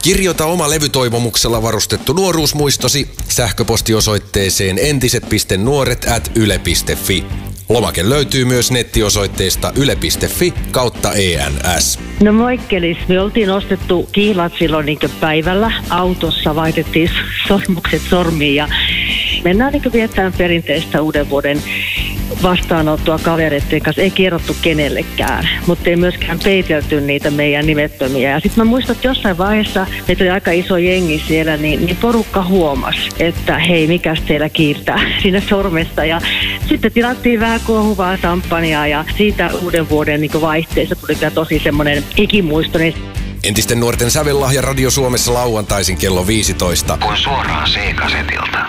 Kirjoita oma levytoivomuksella varustettu nuoruusmuistosi sähköpostiosoitteeseen entiset.nuoret@yle.fi. Lomake löytyy myös nettiosoitteesta yle.fi/ENS. No moikkelis. Me oltiin ostettu kihlat silloin päivällä. Autossa vaihdettiin sormukset sormiin ja mennään viettämään perinteistä uuden vuoden vastaanottoa kavereiden kanssa. Ei kerrottu kenellekään, mutta ei myöskään peitelty niitä meidän nimettömiä. Ja sitten mä muistan, että jossain vaiheessa, meitä oli aika iso jengi siellä, niin porukka huomasi, että hei, mikäs teillä kiirtää siinä sormesta. Ja sitten tilattiin vähän kuohuvaa champanjaa ja siitä uuden vuoden vaihteessa tuli kyllä tosi semmoinen ikimuistoinen. Entisten nuorten sävellahja Radio Suomessa lauantaisin kello 15. Kuin suoraan C-kasetilta.